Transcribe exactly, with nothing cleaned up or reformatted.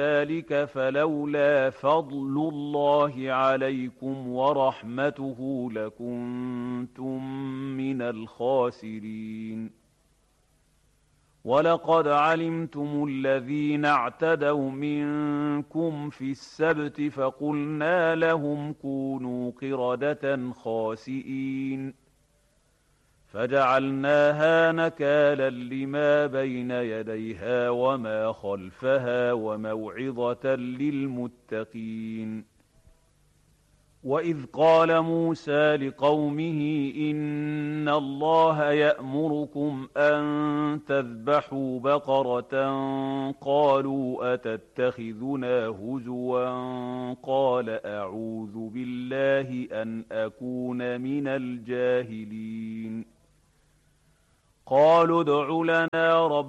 ذلك فلولا فضل الله عليكم ورحمته لكنتم من الخاسرين. ولقد علمتم الذين اعتدوا منكم في السبت فقلنا لهم كونوا قردة خاسئين فجعلناها نكالا لما بين يديها وما خلفها وموعظة للمتقين. وإذ قال موسى لقومه إن الله يأمركم أن تذبحوا بقرة قالوا أتتخذنا هزوا قال أعوذ بالله أن أكون من الجاهلين. قالوا ادع لنا ربنا